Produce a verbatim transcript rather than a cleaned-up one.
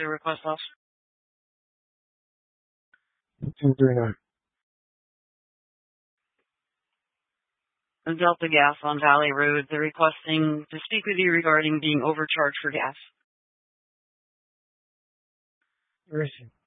the request, officer? two three nine. Delta Gas on Valley Road. They're requesting to speak with you regarding being overcharged for gas. Where is he?